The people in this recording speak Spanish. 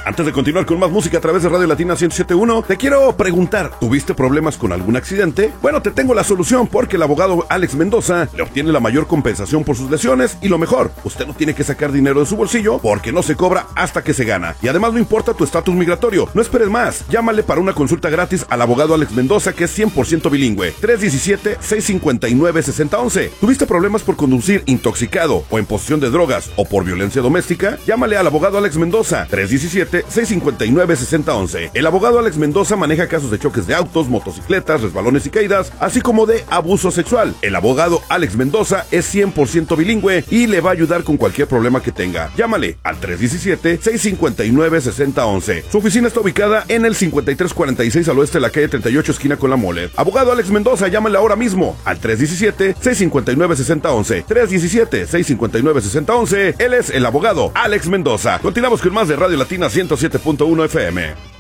Antes de continuar con más música a través de Radio Latina 107.1, te quiero preguntar, ¿tuviste problemas con algún accidente? Bueno, te tengo la solución porque el abogado Alex Mendoza le obtiene la mayor compensación por sus lesiones y lo mejor, usted no tiene que sacar dinero de su bolsillo porque no se cobra hasta que se gana. Y además no importa tu estatus migratorio, no esperes más, llámale para una consulta gratis al abogado Alex Mendoza que es 100% bilingüe. 317-659-6011. ¿Tuviste problemas por conducir intoxicado o en posesión de drogas o por violencia doméstica? Llámale al abogado Alex Mendoza. 317-659-6011. El abogado Alex Mendoza maneja casos de choques de autos, motocicletas, resbalones y caídas, así como de abuso sexual. El abogado Alex Mendoza es 100% bilingüe y le va a ayudar con cualquier problema que tenga. Llámale al 317-659-6011. Su oficina está ubicada en el 5346 al oeste de la calle 38, esquina con la Mole. Abogado Alex Mendoza, llámale ahora mismo al 317-659-6011. 317-659-6011. Él es el abogado Alex Mendoza. Continuamos con más de Radio Latina 107.1 FM.